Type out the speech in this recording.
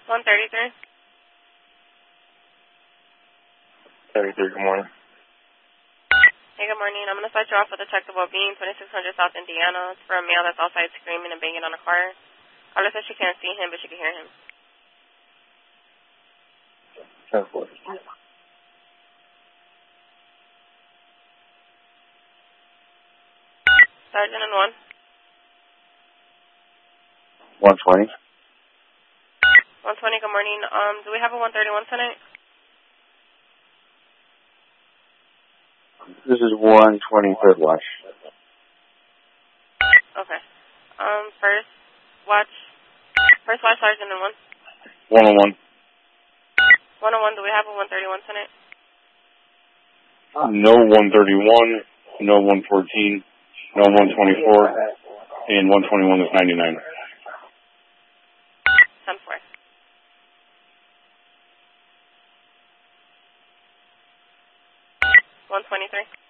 133. 33, good morning. Hey, good morning. I'm going to start you off with Detective Bean, 2600 South Indiana. It's for a male that's outside screaming and banging on a car. Caller says she can't see him, but she can hear him. 10-4. Sergeant in 1. 120. 120, good morning. Do we have a 131 tonight? This is 123rd watch. Okay. First watch sergeant in 1. 101. 101, do we have a 131 tonight? No 131, no 114, no 124, and 121 is 99. 10-4. 123.